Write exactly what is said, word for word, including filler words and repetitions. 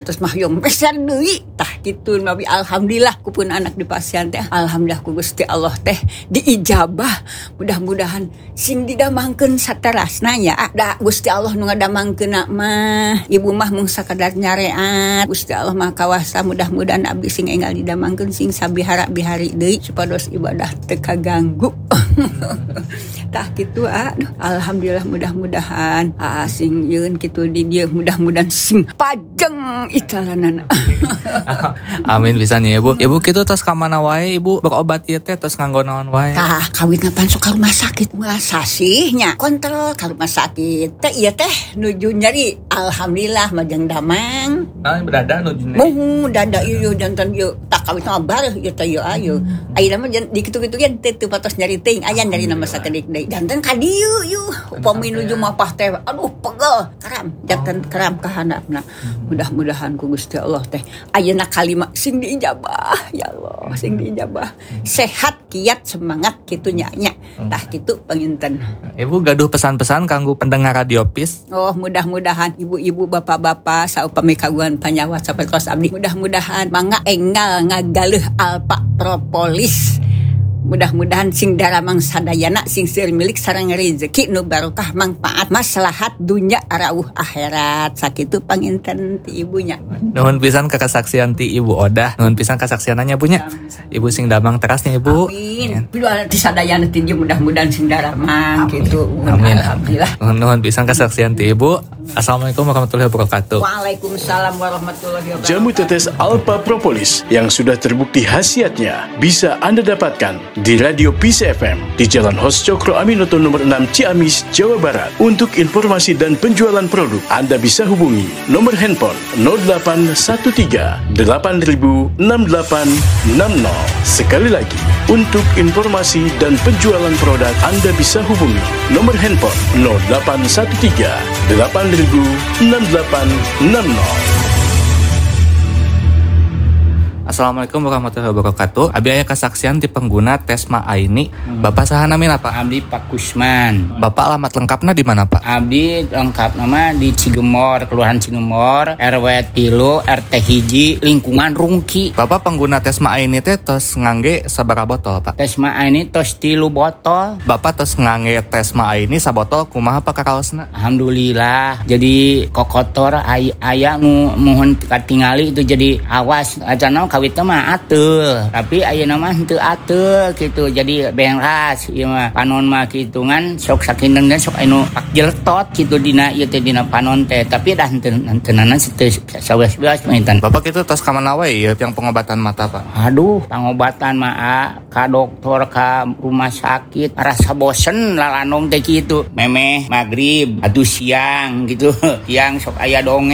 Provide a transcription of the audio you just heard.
Terus mah yang besar deui tah kitu nabi alhamdulillah ku pun anak di pasien teh alhamdulillah ku Gusti Allah teh diijabah. Mudah-mudahan sing didamangkeun saterasna nya da Gusti Allah nu ngadamangkeunna mah ibu mah mung sakadar nyareat Gusti Allah mah kawasa mudah-mudahan abdi sing enggal didamangkeun sing sabihara-bihari deui supados ibadah teu kaganggu. Tah kitu aduh alhamdulillah mudah-mudahan ah sing yeun kitu di dieu mudah-mudahan sing pajeng italanana. Amin pisan ya Ibu. Ibu kitu tos ka mana wae Ibu berobat ieu teh tos nganggo naon wae? Tah kawit ngapan sok ka rumah sakit masa sih nya kontrol ka rumah sakit teh ieu teh nuju nyeri alhamdulillah majeng damang. Nah berada nuju nyeri. Muh dada ieu janten ieu tak kawit mah bareuh ieu teh ieu ayeuna. Ayeuna mah di kitu-kitu ge teu patos nyeri teuing aya dari nama sakedik deui. Janten ka dieu ieu upami nuju mapah teh aduh pegel karam janten karam ka handapna. Mudah-mudahan ku Gusti Allah teh ayeuna kalimat sing diijabah ya Allah sing diijabah sehat kiat semangat kitu nya nya tah kitu panginten. Ibu gaduh pesan-pesan kanggo pendengar Radio Peace. Oh mudah-mudahan ibu-ibu bapak-bapak saupami kagungan panyawa sapertos abdi mudah-mudahan mangga enggal ngagaleuh Alpa Propolis. Mudah-mudahan sing daramang sadayana sing seueur milik sareng rezeki nu barokah manfaat maslahat dunya arawuh akhirat sakitu panginten ti ibunya. Nuhun pisan ka kasaksian ti Ibu Odah, nuhun pisan kasaksiananya Bunya. Ibu sing damang terasnya Ibu. Amin. Piluan ti sadayana ti dieu mudah-mudahan sing daramang kitu. Amin. Alhamdulillah. Nuhun pisan kasaksian ti Ibu. Assalamualaikum warahmatullahi wabarakatuh. Waalaikumsalam warahmatullahi wabarakatuh. Jamu tetes Alpa Propolis yang sudah terbukti khasiatnya bisa Anda dapatkan di Radio Peace F M di Jalan Hos Cokro Aminoto nomor enam Ciamis, Jawa Barat. Untuk informasi dan penjualan produk, Anda bisa hubungi nomor handphone nol delapan satu tiga delapan nol enam delapan enam nol. Sekali lagi, untuk informasi dan penjualan produk, Anda bisa hubungi nomor handphone nol delapan satu tiga delapan nol enam delapan enam nol. Assalamualaikum warahmatullahi wabarakatuh. Abi aya kasaksian ti pengguna Tesma Aini. Bapak saha namina Pak? Abdi Pak Kusman. Bapak alamat lengkapna di mana Pak? Abdi lengkap nama di Cigemor, Kelurahan Cigemor, R W tilu, R T hiji, lingkungan Rungki. Bapak pengguna Tesma Aini teh tos ngangge sabaraha botol Pak? Tesma Aini tos tilu botol. Bapak tos ngangge Tesma Aini sabotol kumaha Pak kakaosna? Alhamdulillah. Jadi kokotor ay aya nu mohon katingali itu jadi awas acana kawit mah atul, tapi ayeuna mah henteu atul kitu. Jadi beras ieu mah panon mah kitu ngan sok sakindeung dan sok anu pak jeltot kitu dina ieu teh dina panon teh, tapi dah henteu henteunana teu saweas-weas maintan. Bapak kitu tos ka mana wae ieu yang pengobatan mata Pak? Aduh, pengobatan mah ka dokter ka rumah sakit rasa bosen lalanong teh kitu. Memeh magrib atuh siang gitu. Siang sok aya dongeng